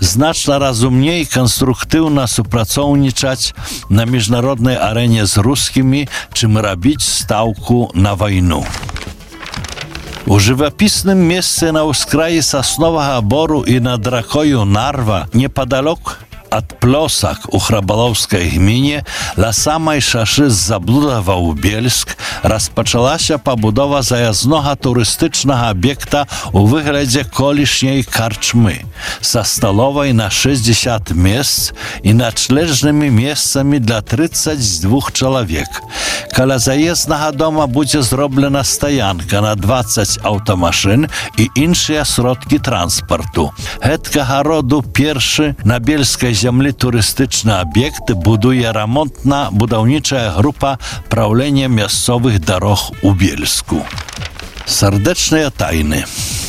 значна разумней і канструктыўна супрацоўнічаць на міжнароднай арэне з рускімі, чым рабіць стаўку на вайну. У жывапісным месцы на ўскраі сасновага бору і над ракою Нарва, непадалёк ад Плосак у Храбалоўскай гміне, ля самай шашы з Заблудава ў Бельск распачалася пабудова заязнога турыстычнага аб'екта у выглядзе колішняй карчмы са сталовай на 60 месц і начлежнымі месцамі для 32 чалавек. Каля заезднага дома будзе зроблена стаянка на 20 аўтамашын і іншыя сродкі транспарту. Гэткага роду першы на бельскай зямлі турыстычны аб'ект будуе рамонтна-будаўнічая група праўлення мясцовых дарог у Бельску. Сардэчныя тайны.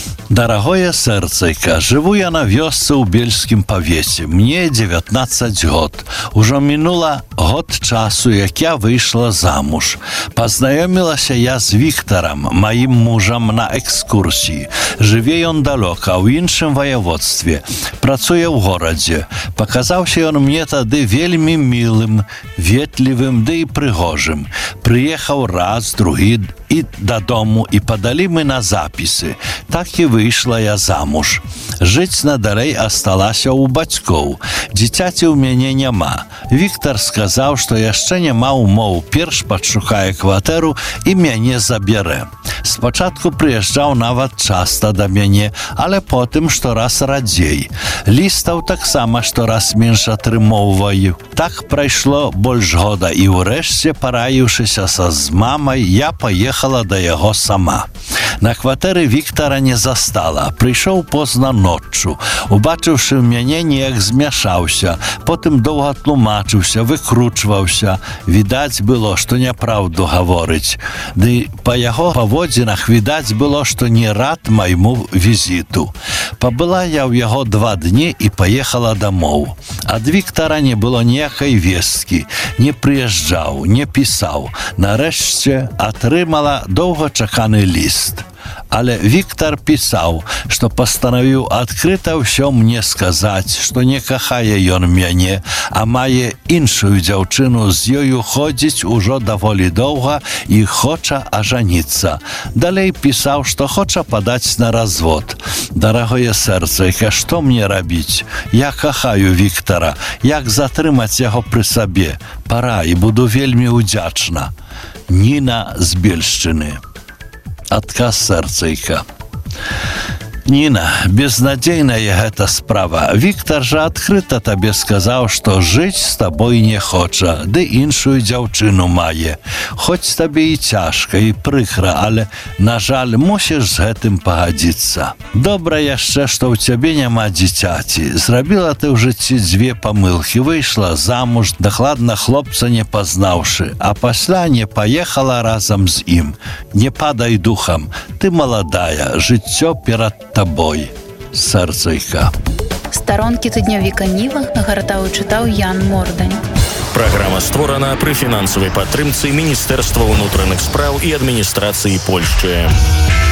Дарагое сэрцайка, жыву я на вёсцы ў бельскім павеце. Мне 19 год. Ужо мінула год часу, як я выйшла замуж. Пазнаёмілася я з Віктарам, маім мужам, на экскурсіі. Жыве ён далёка, ў іншым ваяводстве. Працуе ў горадзе. Паказаўся ён мне тады вельмі мілым, ветлівым, ды і прыгожым. Прыехаў раз, другі і дадому, і падалі мы на запісы. Так і выйшла я замуж. Жыць надалей асталася ў бацькоў. Дзіцяці ў мяне няма. Віктар сказаў, што яшчэ няма ўмоў. Перш падшукае кватэру і мяне забярэ. Спачатку прыязджаў нават часта да мяне, але потым штораз радзей. Лістаў таксама штораз менш атрымоўваю. Так прайшло больш года, і ўрэшце, параіўшыся з мамай, я паехала да яго сама. На кватэры Віктара не застала. Прыйшоў позна ноччу. Убачыўшы мяне, неяк змяшаўся. Потым доўга тлумачыўся, выкручваўся. Відаць было, што няпраўду гаворыць. Ды па яго паводзінах відаць было, што не рад майму візіту. Пабыла я ў яго 2 дні і паехала дамоў. Ад Віктара не было ніякай весткі. Не прыязджаў, не пісаў. Нарэшце атрымала доўгачаканы ліст. Але Віктар пісаў, што пастанавіў адкрыта ўсё мне сказаць, што не кахае ён мяне, а мае іншую дзяўчыну, з ёю ходзіць ужо даволі доўга і хоча ажаніцца. Далей пісаў, што хоча падаць на развод. Дарагое сэрцайка, што мне рабіць? Я кахаю Віктара. Як затрымаць яго пры сабе? Пара, і буду вельмі ўдзячна. Ніна з Бельшчыны. Адказ сэрцайка. Ніна, безнадзейная гэта справа. Віктар жа адкрыта табе сказаў, што жыць з табой не хоча, ды іншую дзяўчыну мае. Хоць табе і цяжка, і прыкра, але, на жаль, мусіш з гэтым пагадзіцца. Добра яшчэ, што ў цябе няма дзіцяці. Зрабіла ты ў жыцці 2 памылкі. Выйшла замуж, дакладна хлопца не пазнаўшы, а пасля не паехала разам з ім. Не падай духам. Ты маладая, жыццё перад табой. Сэрцайка. Старонкі тыднёвіка Ніва гартаў і чытаў Ян Мордань. Праграма створана пры фінансавай падтрымцы Міністэрства ўнутраных спраў і адміністрацыі Польшчы.